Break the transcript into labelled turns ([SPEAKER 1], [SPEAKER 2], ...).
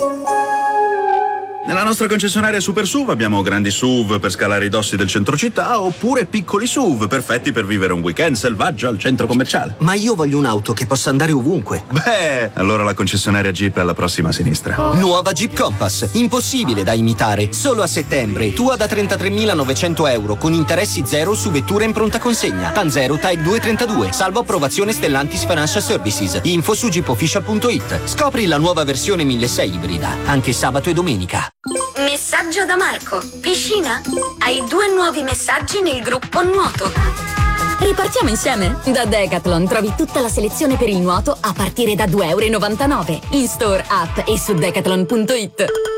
[SPEAKER 1] Nella nostra concessionaria Super SUV abbiamo grandi SUV per scalare i dossi del centro città oppure piccoli SUV perfetti per vivere un weekend selvaggio al centro commerciale.
[SPEAKER 2] Ma io voglio un'auto che possa andare ovunque.
[SPEAKER 1] Beh, allora la concessionaria Jeep è alla prossima sinistra.
[SPEAKER 2] Nuova Jeep Compass, impossibile da imitare. Solo a settembre, tua da 33.900 euro con interessi zero su vetture in pronta consegna. TAN 0 Type 232, salvo approvazione Stellantis Financial Services. Info su jeepofficial.it. Scopri la nuova versione 1600 ibrida, anche sabato e domenica.
[SPEAKER 3] Messaggio da Marco. Piscina? Hai 2 nuovi messaggi nel gruppo nuoto.
[SPEAKER 4] Ripartiamo insieme? Da Decathlon trovi tutta la selezione per il nuoto a partire da €2,99 in store, app e su decathlon.it.